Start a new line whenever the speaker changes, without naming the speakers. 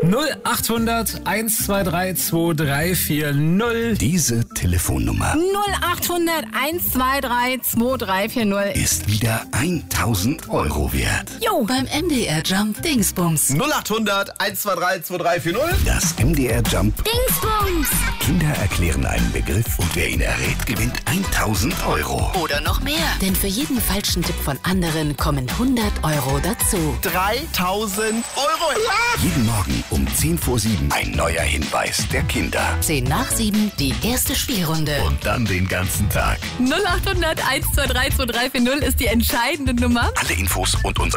0800 123 2340.
Diese Telefonnummer
0800 123 2340.
ist wieder 1000 € wert.
Jo,
Beim MDR Jump Dingsbums.
0800 123 2340.
Das MDR Jump.
Dingsbums.
Kinder erklären einen Begriff und wer ihn errät, gewinnt 1000 €.
Oder noch mehr. Denn für jeden falschen Tipp von anderen kommen 100 € dazu.
3000 €. Ja!
Jeden Morgen um 10 vor 7 ein neuer Hinweis der Kinder.
10 nach 7, die erste Spielrunde.
Und dann den ganzen Tag.
0800 123 2340 ist die entscheidende Nummer.
Alle Infos und unsere